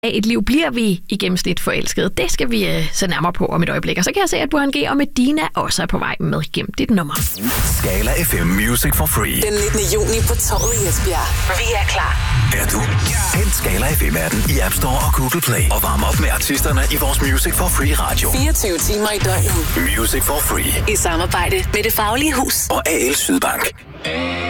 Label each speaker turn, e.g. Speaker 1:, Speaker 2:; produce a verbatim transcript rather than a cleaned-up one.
Speaker 1: et liv bliver vi i gennemsnit forelskede? Det skal vi uh, se nærmere på om et øjeblik. Og så kan jeg se, at Burhan G og Medina også er på vej med Gem dit nummer.
Speaker 2: Skala F M Music for Free.
Speaker 3: Den nittende juni på Torvet i Esbjerg. Vi er klar.
Speaker 2: Er du? Hent Skala F M-appen i App Store og Google Play. Og varm op med artisterne i vores Music for Free radio.
Speaker 3: fireogtyve timer i døgnet.
Speaker 2: Music for Free.
Speaker 3: I samarbejde med Det Faglige Hus
Speaker 2: og A L Sydbank.